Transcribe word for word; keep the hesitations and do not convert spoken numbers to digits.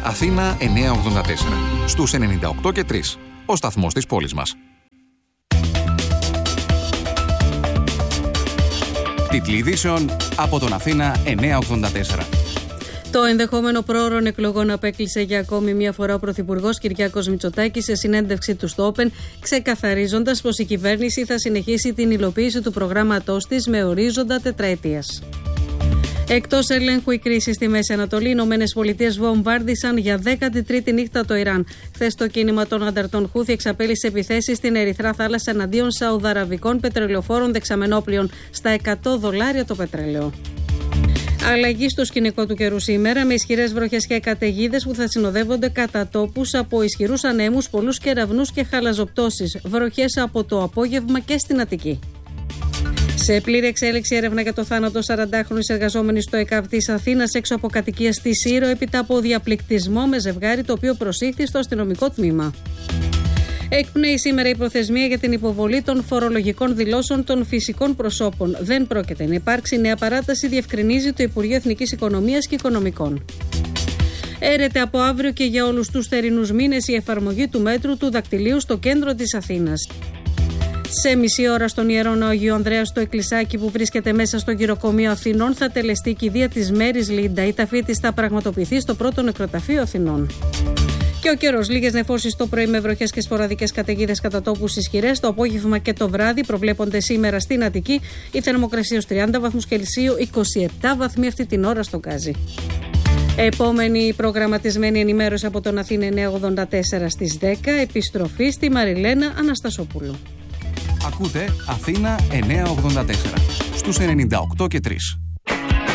Αθήνα εννιακόσια ογδόντα τέσσερα. Στους ενενήντα οκτώ και τρία. Ο σταθμός της πόλης μας. Τίτλοι ειδήσεων από τον Αθήνα εννιακόσια ογδόντα τέσσερα. Το ενδεχόμενο πρόωρων εκλογών απέκλεισε για ακόμη μια φορά ο Πρωθυπουργός Κυριάκος Μητσοτάκης σε συνέντευξη του στο Open, ξεκαθαρίζοντας πως η κυβέρνηση θα συνεχίσει την υλοποίηση του προγράμματός της με ορίζοντα τετραετίας. Εκτός ελέγχου η κρίση στη Μέση Ανατολή, οι Ηνωμένες Πολιτείες βομβάρδισαν για δέκατη τρίτη νύχτα το Ιράν. Χθες το κίνημα των ανταρτών Χούθι εξαπέλυσε επιθέσεις στην Ερυθρά θάλασσα εναντίον σαουδαραβικών πετρελαιοφόρων δεξαμενόπλων στα εκατό δολάρια το πετρέλαιο. Αλλαγή στο σκηνικό του καιρού σήμερα, με ισχυρές βροχές και καταιγίδες που θα συνοδεύονται κατά τόπους από ισχυρούς ανέμους, πολλούς κεραυνούς και χαλαζοπτώσεις. Βροχές από το απόγευμα και στην Αττική. Σε πλήρη εξέλιξη έρευνα για το θάνατο σαραντάχρονης εργαζόμενης στο ΕΚΑΒ της Αθήνας έξω από κατοικία στη Σύρο έπειτα από διαπληκτισμό με ζευγάρι το οποίο προσήχθη στο αστυνομικό τμήμα. Εκπνέει σήμερα η προθεσμία για την υποβολή των φορολογικών δηλώσεων των φυσικών προσώπων. Δεν πρόκειται να υπάρξει νέα παράταση, διευκρινίζει το Υπουργείο Εθνικής Οικονομίας και Οικονομικών. Έρεται από αύριο και για όλους τους θερινούς μήνες η εφαρμογή του μέτρου του δακτυλίου στο κέντρο της Αθήνας. Σε μισή ώρα στον Ιερό Ναό Αγίου Ανδρέα στο εκκλησάκι που βρίσκεται μέσα στο γυροκομείο Αθηνών θα τελεστεί η κηδεία της Μέρης Λίντα. Η ταφή της θα πραγματοποιηθεί στο πρώτο νεκροταφείο Αθηνών. Και ο καιρός, λίγες νεφώσεις το πρωί με βροχές και σποραδικές καταιγίδες κατά τόπους ισχυρές. Το απόγευμα και το βράδυ προβλέπονται σήμερα στην Αττική. Η θερμοκρασία στους τριάντα βαθμούς Κελσίου, είκοσι επτά βαθμοί αυτή την ώρα στο Γκάζι. Επόμενη προγραμματισμένη ενημέρωση από τον Αθήνα εννιακόσια ογδόντα τέσσερα στις δέκα. Επιστροφή στη Μαριλένα Αναστασοπούλου. Ακούτε Αθήνα εννιακόσια ογδόντα τέσσερα στους ενενήντα οκτώ και τρία.